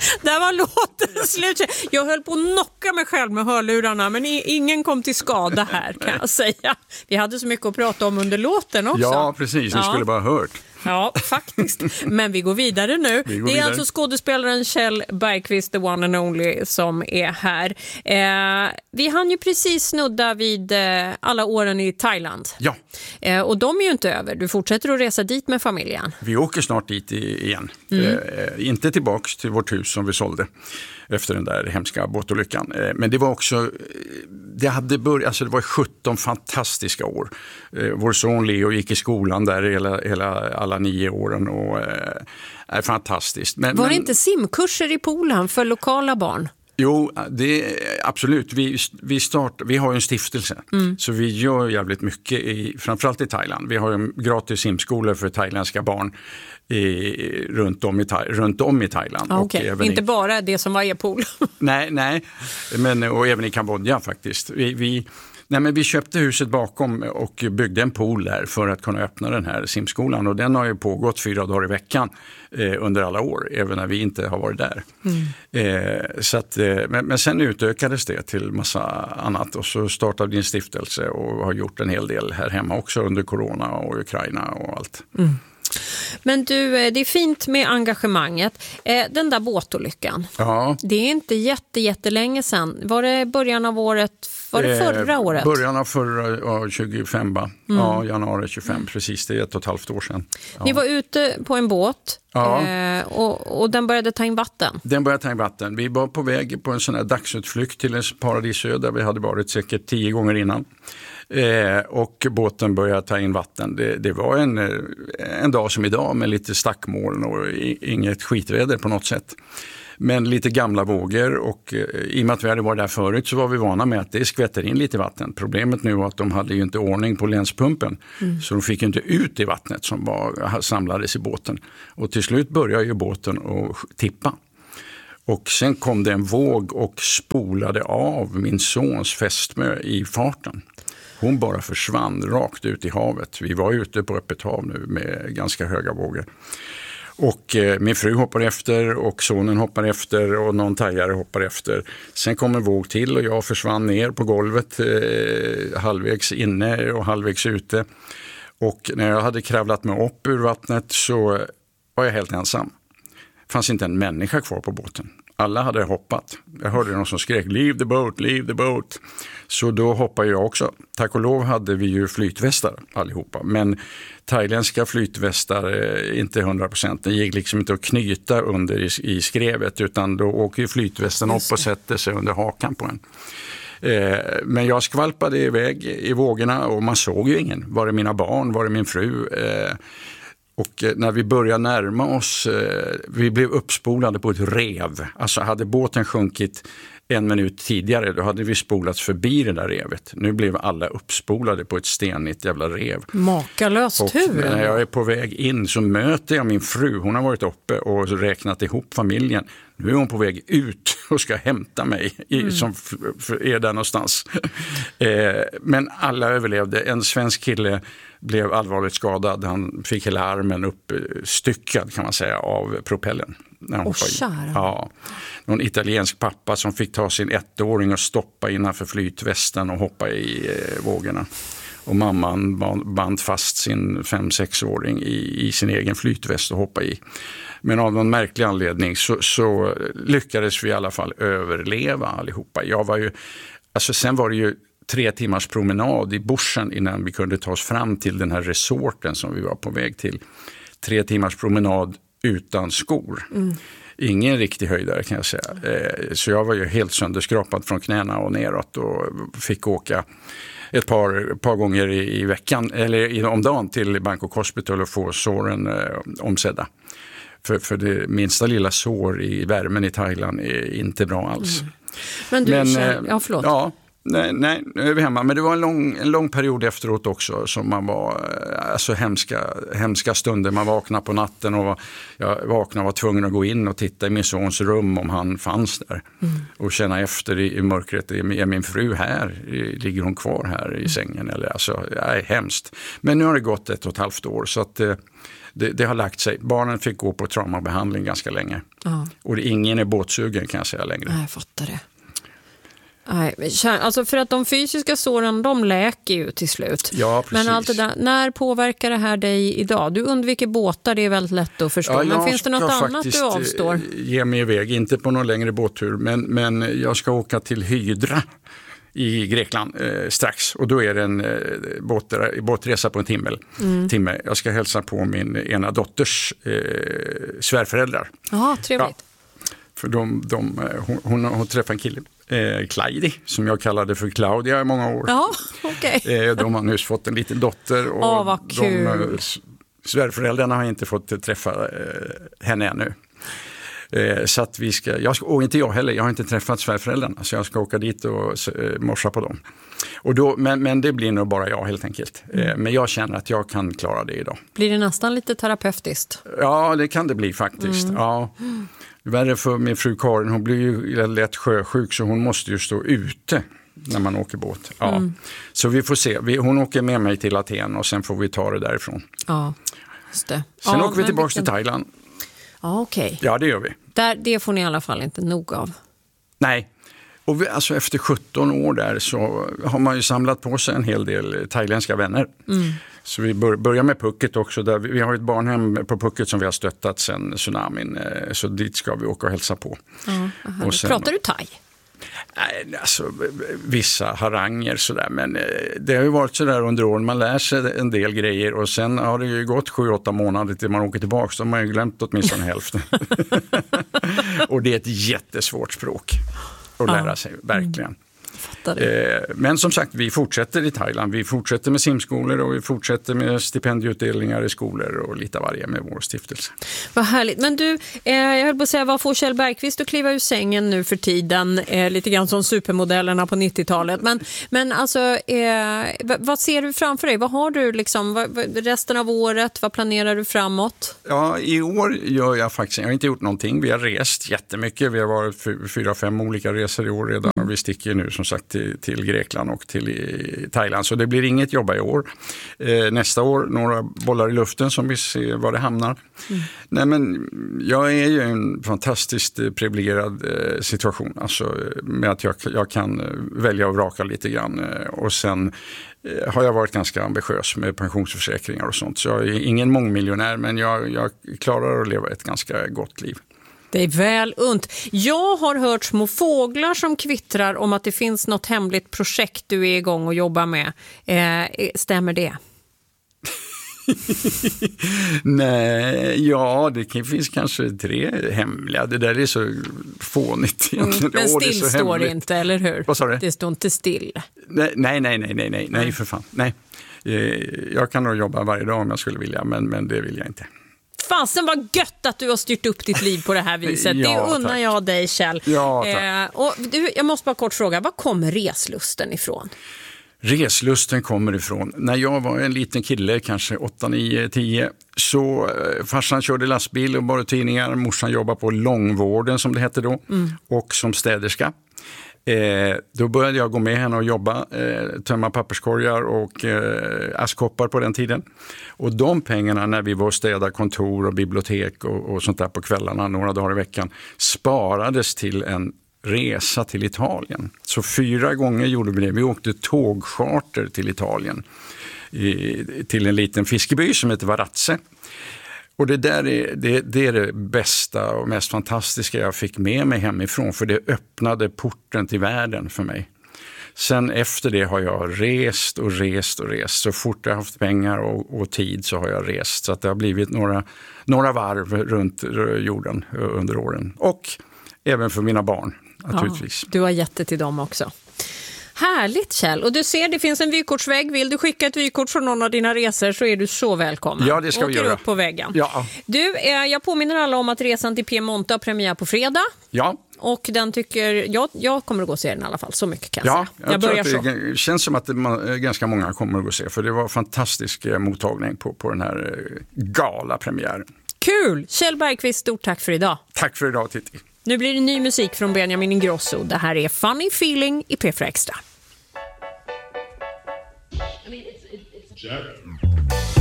Där var låten slut. Jag höll på att knocka mig själv med hörlurarna, men ingen kom till skada här, kan jag säga. Vi hade så mycket att prata om under låten också. Ja, precis. Ni skulle bara ha hört. Ja, faktiskt. Men vi går vidare nu. Det är alltså skådespelaren Kjell Bergqvist, the one and only, som är här. Vi hann ju precis snudda vid alla åren i Thailand. Ja. Och de är ju inte över. Du fortsätter att resa dit med familjen. Vi åker snart dit igen. Inte tillbaks till vårt hus som vi sålde efter den där hemska båtolyckan. Men det var också, det var 17 fantastiska år. Vår son Leo gick i skolan där alla 9 åren och är fantastiskt. Var det inte simkurser i poolen för lokala barn? Jo, absolut. Vi har ju en stiftelse, så vi gör jävligt mycket, framförallt i Thailand. Vi har ju gratis simskolor för thailändska barn runt om i Thailand. Okay. Och inte bara det som var e-pool. Nej, och även i Kambodja faktiskt. Vi köpte huset bakom och byggde en pool där för att kunna öppna den här simskolan. Och den har ju pågått 4 dagar i veckan under alla år, även när vi inte har varit där. Men sen utökades det till massa annat, och så startade vi en stiftelse och har gjort en hel del här hemma också under corona och Ukraina och allt. Men du, det är fint med engagemanget. Den där båtolyckan, det är inte jättelänge sedan. Var det början av året? Var det förra året? Början av förra 25, ja, januari 25, precis, det är 1,5 år sedan. Ja. Ni var ute på en båt och den började ta in vatten. Den började ta in vatten. Vi var på väg på en sån här dagsutflykt till en paradisö där vi hade varit säkert 10 gånger innan. Och båten började ta in vatten. Det var en dag som idag med lite stackmoln och inget skitväder på något sätt. Men lite gamla vågor, och i och med att vi hade varit där förut så var vi vana med att det skvätter in lite vatten. Problemet nu var att de hade ju inte ordning på länspumpen, så de fick inte ut i vattnet som samlades i båten. Och till slut började ju båten att tippa. Och sen kom det en våg och spolade av min sons fästmö i farten. Hon bara försvann rakt ut i havet. Vi var ute på öppet hav nu med ganska höga vågor. Och min fru hoppar efter och sonen hoppar efter och någon thaiare hoppar efter. Sen kom en våg till och jag försvann ner på golvet, halvvägs inne och halvvägs ute. Och när jag hade kravlat mig upp ur vattnet så var jag helt ensam. Det fanns inte en människa kvar på båten. Alla hade hoppat. Jag hörde någon som skrek "Leave the boat, leave the boat". Så då hoppade jag också. Tack och lov hade vi ju flytvästar allihopa. Men thailändska flytvästar inte 100%. Det gick liksom inte att knyta under i skrevet, utan då åker ju flytvästen upp och sätter sig under hakan på en. Men jag skvalpade iväg i vågorna och man såg ju ingen. Var det mina barn? Var det min fru? Och när vi började närma oss, vi blev uppspolade på ett rev. Alltså hade båten sjunkit 1 minut tidigare, då hade vi spolats förbi det där revet. Nu blev alla uppspolade på ett stenigt jävla rev. Makalöst tur. När jag är på väg in så möter jag min fru. Hon har varit uppe och räknat ihop familjen. Nu är hon på väg ut och ska hämta mig som är där någonstans. Men alla överlevde. En svensk kille blev allvarligt skadad. Han fick hela armen uppstyckad, kan man säga, av propellen. Ja. Någon italiensk pappa som fick ta sin 1-åring och stoppa innanför flytvästen och hoppa i vågorna. Och mamman band fast sin 5-6-åring i sin egen flytväst och hoppa i. Men av någon märklig anledning så lyckades vi i alla fall överleva allihopa. Sen var det ju 3 timmars promenad i bushen innan vi kunde ta oss fram till den här resorten som vi var på väg till. 3 timmars promenad utan skor. Ingen riktig höjdare, kan jag säga. Så jag var ju helt sönderskrapad från knäna och neråt och fick åka ett par gånger i veckan eller om dagen till Bangkok Hospital och få såren omsedda. För det minsta lilla sår i värmen i Thailand är inte bra alls. Men förlåt. Ja. Nej, nu är vi hemma. Men det var en lång period efteråt också som man var, alltså hemska stunder. Man vaknade på natten och jag vaknade och var tvungen att gå in och titta i min sons rum om han fanns där. Och känna efter i mörkret, är min fru här? Ligger hon kvar här i sängen? Eller, alltså, hemskt. Men nu har det gått 1,5 år så att Det har lagt sig. Barnen fick gå på traumabehandling ganska länge. Och ingen är båtsugen kan jag säga längre. Nej, jag fattar det. Nej, alltså för att de fysiska såren, de läker ju till slut. Ja, precis. Men allt det där, när påverkar det här dig idag? Du undviker båtar, det är väldigt lätt att förstå. Men finns det något annat du avstår? Jag ska ge mig iväg, inte på någon längre båttur, men jag ska åka till Hydra i Grekland strax. Och då är det en båtresa på en timme. Jag ska hälsa på min ena dotters svärföräldrar. Ja, trevligt. Ja, för hon träffade en kille. Clyde, som jag kallade för Claudia i många år. Ja, okej. De har nyss fått en liten dotter och vad kul. Svärföräldrarna har inte fått träffa henne ännu. Så att och inte jag heller, jag har inte träffat svärföräldrarna, så jag ska åka dit och morsa på dem. Och men det blir nog bara jag helt enkelt. Men jag känner att jag kan klara det idag. Blir det nästan lite terapeutiskt? Ja, det kan det bli faktiskt. Ja. Värre för min fru Karin, hon blir ju lätt sjösjuk så hon måste ju stå ute när man åker båt. Ja. Så vi får se. Hon åker med mig till Aten och sen får vi ta det därifrån. Ja, just det. Sen åker vi tillbaka till Thailand. Ja, okej. Ja, det gör vi. Det får ni i alla fall inte nog av. Nej. Och alltså efter 17 år där så har man ju samlat på sig en hel del thailändska vänner. Så vi börjar med Phuket också. Där vi har ett barnhem på Phuket som vi har stöttat sedan tsunamin. Så dit ska vi åka och hälsa på. Och sen, pratar du thai? Nej, alltså vissa haranger sådär. Men det har ju varit sådär under åren. Man lär sig en del grejer och sen har det ju gått 7-8 månader till man åker tillbaka. Så har man ju glömt åtminstone hälften. Och det är ett jättesvårt språk att lära sig, verkligen. Men som sagt, vi fortsätter i Thailand. Vi fortsätter med simskolor och vi fortsätter med stipendieutdelningar i skolor och lite varje med vår stiftelse. Vad härligt. Men du, jag höll på att säga, vad får Kjell Bergqvist att kliva ur sängen nu för tiden? Lite grann som supermodellerna på 90-talet. Men alltså, vad ser du framför dig? Vad har du liksom, resten av året? Vad planerar du framåt? Ja, i år gör jag faktiskt, jag har inte gjort någonting. Vi har rest jättemycket. Vi har varit 4-5 olika resor i år redan och vi sticker nu som sagt till Grekland och till Thailand. Så det blir inget jobba i år. Nästa år, några bollar i luften som vi ser var det hamnar. Nej, men jag är ju en fantastiskt privilegierad situation. Alltså med att jag kan välja och vraka lite grann. Och sen har jag varit ganska ambitiös med pensionsförsäkringar och sånt. Så jag är ingen mångmiljonär, men jag klarar att leva ett ganska gott liv. Det är väl unt. Jag har hört små fåglar som kvittrar om att det finns något hemligt projekt du är igång och jobbar med. Stämmer det? Nej, ja, det finns kanske 3 hemliga. Det där är så fånigt egentligen. Men still det står det inte, eller hur? Vad sa du? Det står inte still. Nej, för fan. Nej. Jag kan nog jobba varje dag om jag skulle vilja, men det vill jag inte. Fasen vad gött att du har styrt upp ditt liv på det här viset. Ja, det unnar jag dig, Kjell. Ja, tack. Och jag måste bara kort fråga, var kommer reslusten ifrån? Reslusten kommer ifrån. När jag var en liten kille, kanske 8, 9, 10, så farsan körde lastbil och bara tidningar. Morsan jobbade på långvården som det hette då och som städerska. Då började jag gå med henne och jobba, tömma papperskorgar och askkoppar på den tiden. Och de pengarna när vi var städa kontor och bibliotek och sånt där på kvällarna några dagar i veckan sparades till en resa till Italien. Så 4 gånger gjorde vi det. Vi åkte tågcharter till Italien till en liten fiskeby som heter Varazze. Och det är det bästa och mest fantastiska jag fick med mig hemifrån, för det öppnade porten till världen för mig. Sen efter det har jag rest. Så fort jag har haft pengar och tid så har jag rest. Så att det har blivit några varv runt jorden under åren. Och även för mina barn naturligtvis. Ja, du har gett det till dem också. Härligt, Kjell. Och du ser, det finns en vykortsvägg. Vill du skicka ett vykort från någon av dina resor så är du så välkommen. Ja, det ska vi göra. Upp på väggen. Ja. Du, jag påminner alla om att resan till Piemonte har premiär på fredag. Ja. Och den tycker jag kommer att gå och se den i alla fall. Så mycket kan jag säga. Jag tror att det känns som att ganska många kommer att gå och se. För det var fantastisk mottagning på den här galapremiären. Kul! Kjell Bergqvist, stort tack för idag. Tack för idag, Titti. Nu blir det ny musik från Benjamin Ingrosso. Det här är Funny Feeling i P4 Extra.